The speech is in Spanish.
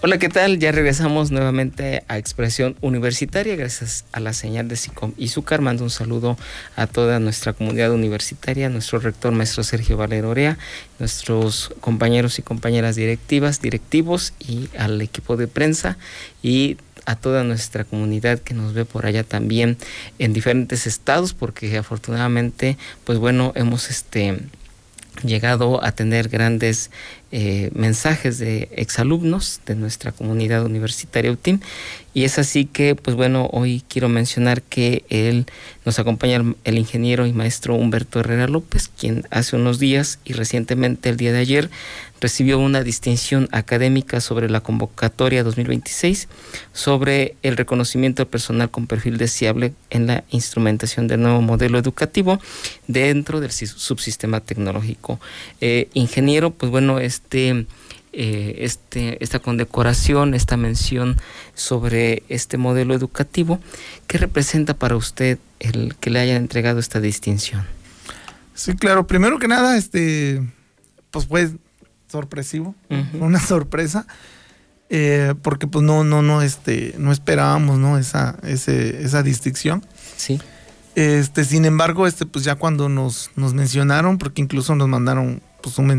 Hola, ¿qué tal? Ya regresamos nuevamente a Expresión Universitaria gracias a la señal de SICOM Izúcar. Mando un saludo a toda nuestra comunidad universitaria, nuestro rector, maestro Sergio Valero Orea, nuestros compañeros y compañeras directivos y al equipo de prensa y a toda nuestra comunidad que nos ve por allá también en diferentes estados, porque afortunadamente, pues bueno, hemos llegado a tener grandes mensajes de exalumnos de nuestra comunidad universitaria UTIM, y es así que, pues bueno, hoy quiero mencionar que nos acompaña el ingeniero y maestro Humberto Herrera López, quien hace unos días y recientemente el día de ayer recibió una distinción académica sobre la convocatoria 2026 sobre el reconocimiento del personal con perfil deseable en la instrumentación del nuevo modelo educativo dentro del subsistema tecnológico. Ingeniero, pues bueno, esta condecoración, esta mención sobre este modelo educativo, ¿qué representa para usted el que le hayan entregado esta distinción? Sí, claro. Primero que nada, pues fue sorpresivo, una sorpresa, porque pues no esperábamos, ¿no? esa distinción. Sí. Sin embargo, pues ya cuando nos mencionaron, porque incluso nos mandaron pues un